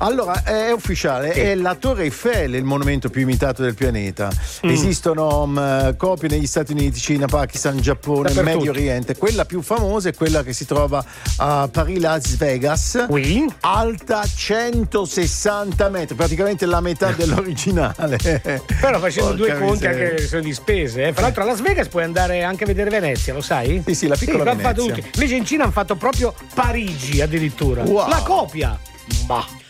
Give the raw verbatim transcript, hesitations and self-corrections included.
Allora, è ufficiale, Sì. è la Torre Eiffel il monumento più imitato del pianeta. Mm. Esistono um, copie negli Stati Uniti, Cina, Pakistan, Giappone, Dappertutto. Medio Oriente. Quella più famosa è quella che si trova a Paris Las Vegas, Oui. alta centosessanta metri, praticamente la metà dell'originale. Però facendo Porca due conti miseria. anche sono di spese. Eh. Fra l'altro a Las Vegas puoi andare anche a vedere Venezia, lo sai? Sì, sì, la piccola l'hanno fatto Venezia. tutti. Invece in Cina hanno fatto proprio Parigi addirittura. Wow. La copia. Ma